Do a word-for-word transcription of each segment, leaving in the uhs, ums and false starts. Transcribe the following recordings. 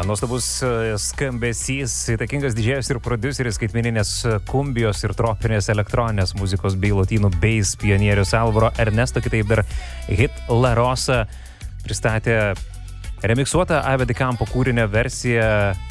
Nuostabus skambesys, įtakingas didžėjas ir prodiuseris skaitmeninės kumbijos ir tropinės elektroninės muzikos bei lotynų bass pionierius Alvaro Ernesto, kitaip dar Hit La Rosa, pristatė remiksuotą Ave de Campo kūrinio versiją.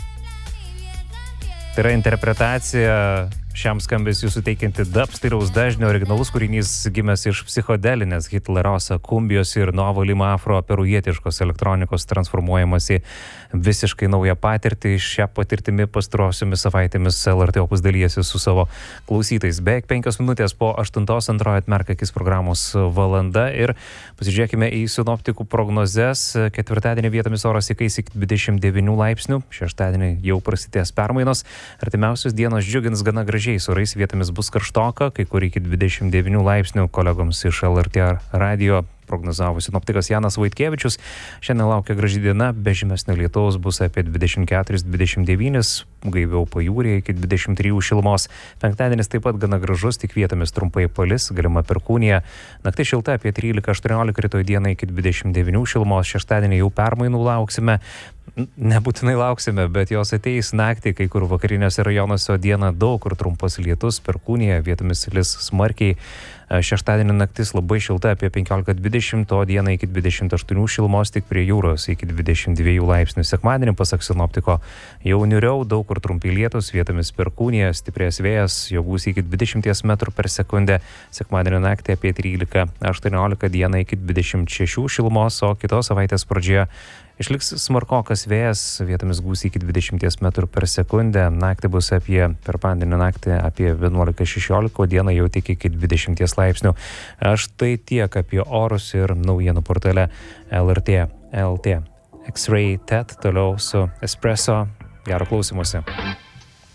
Tai yra interpretacija šiam skambesiui suteikianti dubstiliaus dažnio. Originalus kūrinys gimęs iš psichodelinės Hit La Rosa kumbijos ir Nuovo Lima afro perujietiškos elektronikos transformuojamas į visiškai naują patirtį. Šią patirtimį pastarosiomis savaitėmis L R T Opus dalyjasi su savo klausytais. Beveik penkios minutės po aštuntos antroji Atmerk akis programos valanda ir pasižiūrėkime į sinoptikų prognozes. Ketvirtadienį vietomis oras įkais iki dvidešimt devynių laipsnių. Šeštadienį jau prasidės permainos. Artimiausios dienos džiugins gana gražiai. Orais vietomis bus karštoka, kai kur iki dvidešimt devynių laipsnių. Kolegoms iš L R T radio prognozavo sinoptikas Janas Vaitkėvičius. Šiandien laukia graži diena, be žymesnio lietaus bus apie dvidešimt keturis dvidešimt devynis, gaiviau pajūryje iki dvidešimt trijų šilumos. Penktadienis taip pat gana gražus, tik vietomis trumpai palis, galima perkūnija. Naktis šilta apie trylika aštuoniolika, rytoj dieną iki dvidešimt devynių šilumos. Šeštadienį jau permainų lauksime. Nebūtinai lauksime, bet jos ateis naktį, kai kur vakariniuose rajonuose, o dieną daug kur trumpas lietus, perkūnija, vietomis lis smarkiai. Šeštadienį naktis labai šilta apie penkiolika dvidešimt, o dieną iki dvidešimt aštuonių šilumos, tik prie jūros iki dvidešimt dviejų laipsnių. Sekmadienį, pasak sinoptiko, jau niūriau, daug kur trumpi lietus, vietomis perkūnija, stiprės vėjas, jo gūsiai iki dvidešimt metrų per sekundę. Sekmadienį naktį apie trylika aštuoniolika, dieną iki dvidešimt šešių šilumos, o kitos savaitės pradžioje išliks smarkokas vėjas, vietomis gūsiai iki dvidešimt metrų per sekundę. Naktį bus apie, per pandinį naktį apie vienuolika šešiolika, o dieną jau tik iki dvidešimt laipsnių. Aš tai tiek apie orus ir naujienų portale L R T L T. X-Ray Ted toliau su Espresso. Gero klausymosi.